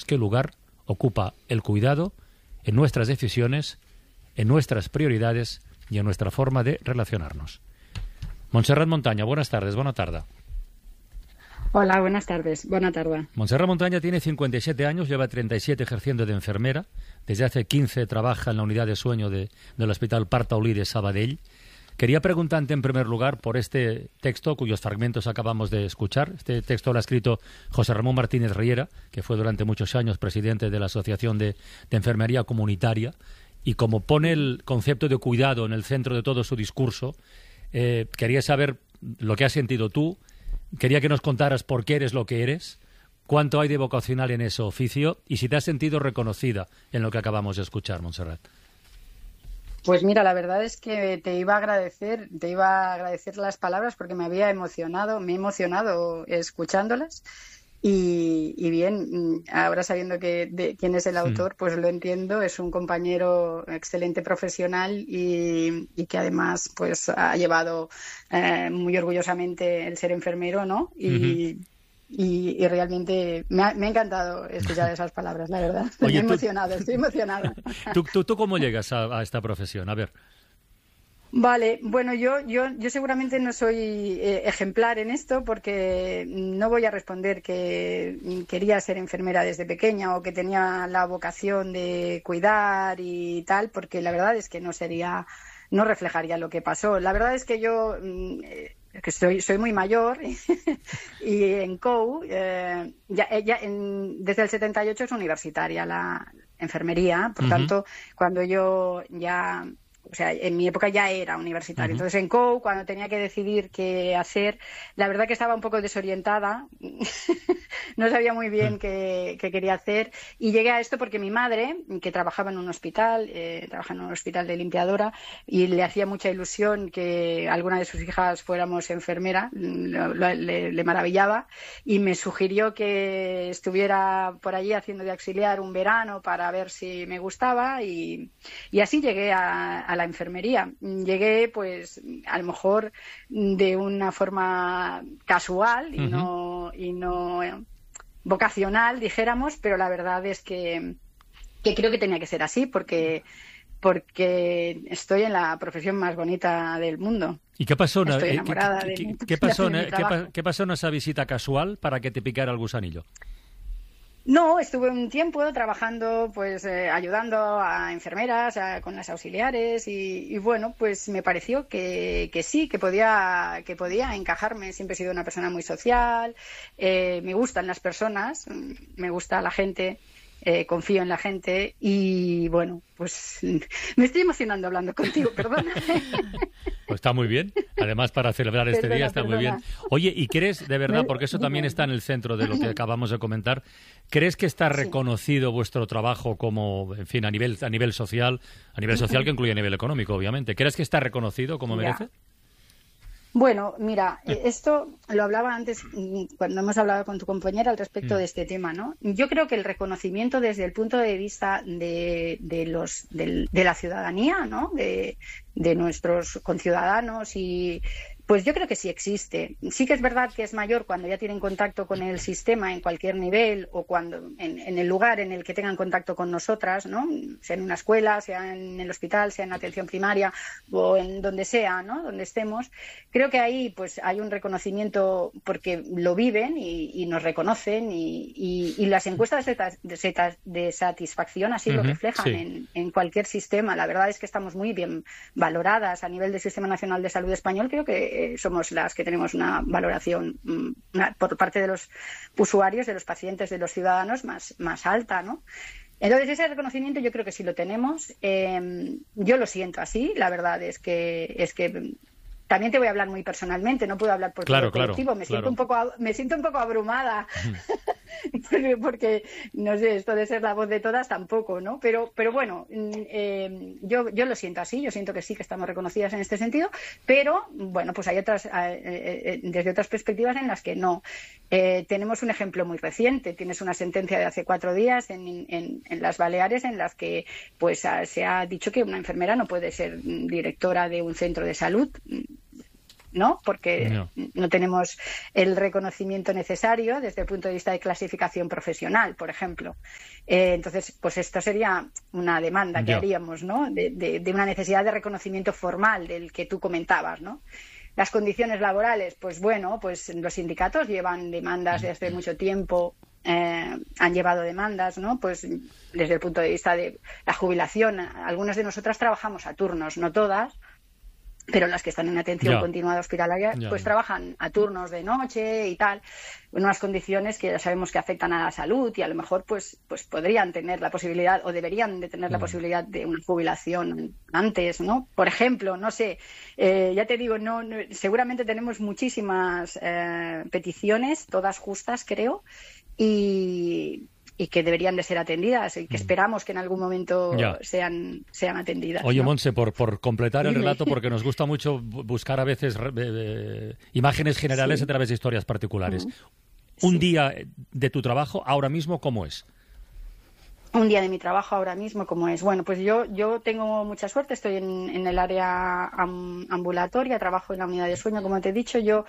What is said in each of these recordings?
qué lugar ocupa el cuidado en nuestras decisiones, en nuestras prioridades y en nuestra forma de relacionarnos. Montserrat Montaña, buenas tardes, buena tarde. Hola, buenas tardes, buena tarde. Montserrat Montaña tiene 57 años, lleva 37 ejerciendo de enfermera. Desde hace 15 trabaja en la unidad de sueño del Hospital Parc Taulí de Sabadell. Quería preguntarte en primer lugar por este texto cuyos fragmentos acabamos de escuchar. Este texto lo ha escrito José Ramón Martínez Riera, que fue durante muchos años presidente de la Asociación de Enfermería Comunitaria, y como pone el concepto de cuidado en el centro de todo su discurso, quería saber lo que has sentido tú. Quería que nos contaras por qué eres lo que eres, cuánto hay de vocacional en ese oficio y si te has sentido reconocida en lo que acabamos de escuchar, Montserrat. Pues mira, la verdad es que te iba a agradecer las palabras porque me he emocionado escuchándolas y bien, ahora sabiendo de quién es el autor, pues lo entiendo, es un compañero excelente profesional y que además pues ha llevado muy orgullosamente el ser enfermero, ¿no? Y realmente me ha encantado escuchar esas palabras, la verdad. Oye, estoy emocionada. ¿Tú cómo llegas a esta profesión? A ver. Vale, bueno, yo seguramente no soy ejemplar en esto porque no voy a responder que quería ser enfermera desde pequeña o que tenía la vocación de cuidar y tal, porque la verdad es que no reflejaría lo que pasó. La verdad es que yo que soy muy mayor y en COU desde el 78 es universitaria la enfermería, por tanto, cuando yo ya... O sea, en mi época ya era universitaria. Entonces, en COU, cuando tenía que decidir qué hacer, la verdad que estaba un poco desorientada. No sabía muy bien qué quería hacer. Y llegué a esto porque mi madre, que trabajaba en un hospital, de limpiadora, y le hacía mucha ilusión que alguna de sus hijas fuéramos enfermera, le maravillaba, y me sugirió que estuviera por allí haciendo de auxiliar un verano para ver si me gustaba, y así llegué a la enfermería. Llegué, pues, a lo mejor de una forma casual y no vocacional, dijéramos, pero la verdad es que creo que tenía que ser así porque estoy en la profesión más bonita del mundo. ¿Y qué pasó? Estoy enamorada ¿Qué pasó en esa visita casual para que te picara el gusanillo? No, estuve un tiempo trabajando, pues ayudando a enfermeras, con las auxiliares y bueno, pues me pareció que sí, que podía encajarme. Siempre he sido una persona muy social, me gustan las personas, me gusta la gente. Confío en la gente y bueno, pues me estoy emocionando hablando contigo, perdona. Pues está muy bien, además para celebrar este día está muy bien. Oye, ¿y crees de verdad, porque eso también está en el centro de lo que acabamos de comentar, crees que está reconocido vuestro trabajo como, en fin, a nivel social que incluye a nivel económico, obviamente? ¿Crees que está reconocido como merece? Bueno, mira, esto lo hablaba antes cuando hemos hablado con tu compañera al respecto de este tema, ¿no? Yo creo que el reconocimiento desde el punto de vista de la ciudadanía, ¿no? De nuestros conciudadanos y pues yo creo que sí existe. Sí que es verdad que es mayor cuando ya tienen contacto con el sistema en cualquier nivel o cuando en el lugar en el que tengan contacto con nosotras, ¿no? Sea en una escuela, sea en el hospital, sea en atención primaria o en donde sea, ¿no? Donde estemos. Creo que ahí pues hay un reconocimiento porque lo viven y nos reconocen y las encuestas de satisfacción así lo reflejan en cualquier sistema. La verdad es que estamos muy bien valoradas a nivel del Sistema Nacional de Salud Español. Creo que somos las que tenemos una valoración por parte de los usuarios, de los pacientes, de los ciudadanos más alta, ¿no? Entonces, ese reconocimiento yo creo que sí lo tenemos. Yo lo siento así. La verdad es que también te voy a hablar muy personalmente, no puedo hablar por todo el colectivo. Me siento un poco abrumada porque no sé, esto de ser la voz de todas tampoco, ¿no? Pero bueno, yo lo siento así, yo siento que sí que estamos reconocidas en este sentido, pero bueno, pues hay otras desde otras perspectivas en las que no. Tenemos un ejemplo muy reciente. Tienes una sentencia de hace 4 días en las Baleares en las que pues se ha dicho que una enfermera no puede ser directora de un centro de salud. ¿no? Porque no tenemos el reconocimiento necesario desde el punto de vista de clasificación profesional, por ejemplo. Entonces, pues esto sería una demanda que haríamos, ¿no? De una necesidad de reconocimiento formal del que tú comentabas, ¿no? Las condiciones laborales, pues bueno, pues los sindicatos llevan demandas desde hace mucho tiempo, han llevado demandas, ¿no? Pues desde el punto de vista de la jubilación. Algunas de nosotras trabajamos a turnos, no todas, pero las que están en atención continuada hospitalaria, pues trabajan a turnos de noche y tal, en unas condiciones que ya sabemos que afectan a la salud y a lo mejor pues podrían tener la posibilidad o deberían de tener la posibilidad de una jubilación antes, ¿no? Por ejemplo, no sé, ya te digo, no seguramente tenemos muchísimas peticiones, todas justas, creo, y que deberían de ser atendidas y que esperamos que en algún momento sean atendidas. Oye, ¿no? Montse, por completar el relato, porque nos gusta mucho buscar a veces imágenes generales a través de historias particulares. Un día de tu trabajo, ahora mismo, ¿cómo es? Un día de mi trabajo ahora mismo, ¿cómo es? Bueno, pues yo tengo mucha suerte, estoy en el área ambulatoria, trabajo en la unidad de sueño, como te he dicho. Yo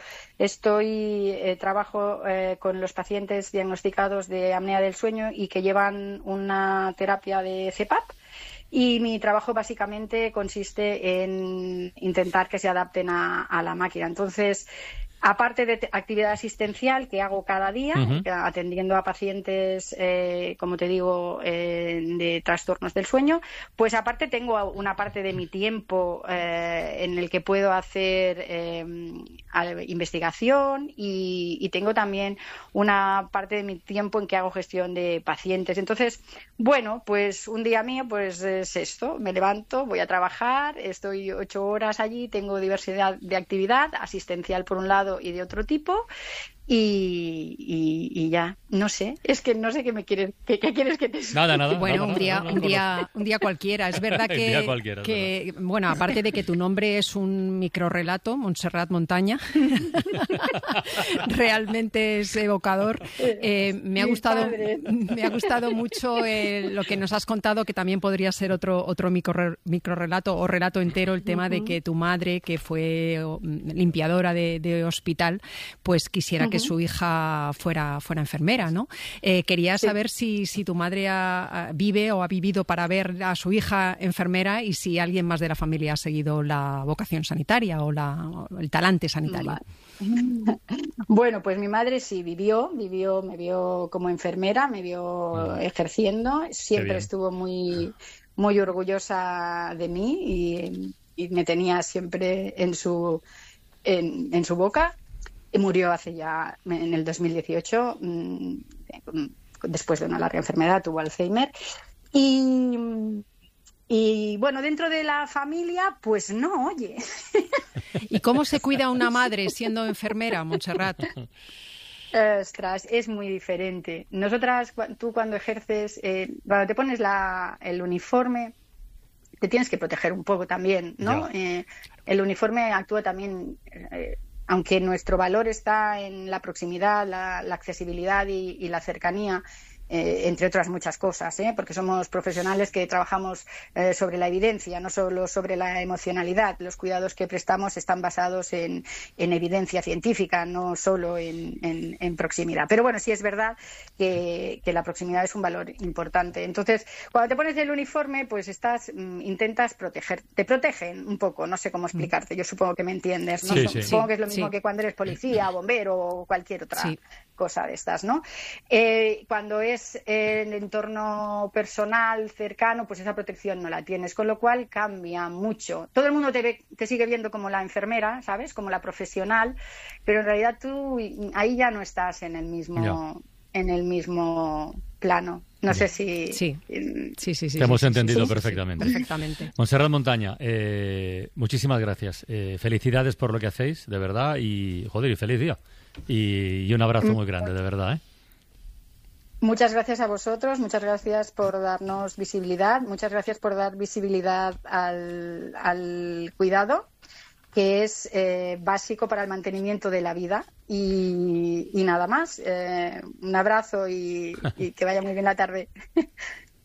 trabajo con los pacientes diagnosticados de apnea del sueño y que llevan una terapia de CPAP. Y mi trabajo básicamente consiste en intentar que se adapten a la máquina. Entonces, aparte de actividad asistencial que hago cada día, atendiendo a pacientes, como te digo, de trastornos del sueño, pues aparte tengo una parte de mi tiempo en el que puedo hacer investigación y tengo también una parte de mi tiempo en que hago gestión de pacientes. Entonces, bueno, pues un día mío pues es esto, me levanto, voy a trabajar, estoy 8 horas allí, tengo diversidad de actividad, asistencial por un lado y de otro tipo, y ya, no sé, es que no sé qué me quieres, qué quieres que te Nada. Bueno, un día cualquiera. Es verdad que bueno, aparte de que tu nombre es un microrrelato, Montserrat Montaña, realmente es evocador. Me ha gustado mucho lo que nos has contado, que también podría ser otro microrrelato o relato entero, el tema de que tu madre, que fue limpiadora de hospital, pues quisiera que su hija fuera enfermera, ¿no? Quería saber si tu madre vive o ha vivido para ver a su hija enfermera y si alguien más de la familia ha seguido la vocación sanitaria o el talante sanitario. Bueno, pues mi madre sí me vio como enfermera, me vio ejerciendo, siempre estuvo muy, muy orgullosa de mí y me tenía siempre en su boca. Murió hace ya, en el 2018, después de una larga enfermedad, tuvo Alzheimer. Y bueno, dentro de la familia, pues no, oye. ¿Y cómo se cuida una madre siendo enfermera, Montserrat? Ostras, es muy diferente. Nosotras, tú cuando ejerces, cuando te pones el uniforme, te tienes que proteger un poco también, ¿no? El uniforme actúa también... aunque nuestro valor está en la proximidad, la accesibilidad y la cercanía, entre otras muchas cosas, porque somos profesionales que trabajamos sobre la evidencia, no solo sobre la emocionalidad. Los cuidados que prestamos están basados en evidencia científica, no solo en proximidad. Pero bueno, sí es verdad que la proximidad es un valor importante. Entonces, cuando te pones el uniforme, pues intentas proteger. Te protegen un poco, no sé cómo explicarte. Yo supongo que me entiendes, ¿no? Sí. Supongo que es lo mismo que cuando eres policía, bombero o cualquier otra cosa de estas, ¿no? Cuando es el entorno personal, cercano, pues esa protección no la tienes, con lo cual cambia mucho. Todo el mundo te sigue viendo como la enfermera, ¿sabes? Como la profesional, pero en realidad tú ahí ya no estás en el mismo plano. No sé si... Sí. Te hemos entendido perfectamente. Perfectamente. Montserrat Montaña, muchísimas gracias. Felicidades por lo que hacéis, de verdad, y feliz día. Y un abrazo muy grande, de verdad, Muchas gracias a vosotros, muchas gracias por darnos visibilidad, muchas gracias por dar visibilidad al cuidado, que es básico para el mantenimiento de la vida. Y nada más, un abrazo y que vaya muy bien la tarde.